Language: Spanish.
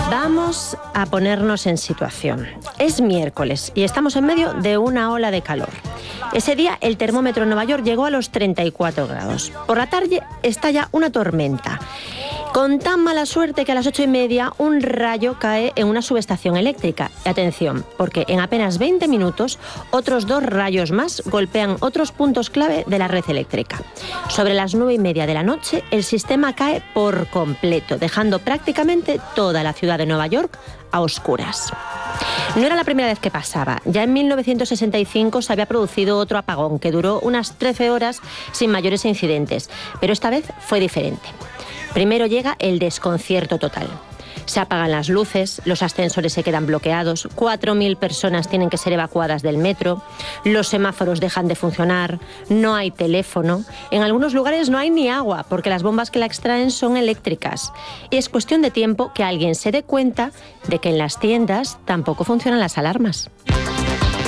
Vamos a ponernos en situación. Es miércoles y estamos en medio de una ola de calor. Ese día el termómetro en Nueva York llegó a los 34 grados. Por la tarde estalla una tormenta. Con tan mala suerte que a las 8:30 un rayo cae en una subestación eléctrica. Y atención, porque en apenas 20 minutos otros 2 rayos más golpean otros puntos clave de la red eléctrica. Sobre las 9:30 de la noche el sistema cae por completo, dejando prácticamente toda la ciudad de Nueva York a oscuras. No era la primera vez que pasaba. Ya en 1965 se había producido otro apagón que duró unas 13 horas sin mayores incidentes, pero esta vez fue diferente. Primero llega el desconcierto total. Se apagan las luces, los ascensores se quedan bloqueados, 4.000 personas tienen que ser evacuadas del metro, los semáforos dejan de funcionar, no hay teléfono, en algunos lugares no hay ni agua porque las bombas que la extraen son eléctricas. Y es cuestión de tiempo que alguien se dé cuenta de que en las tiendas tampoco funcionan las alarmas.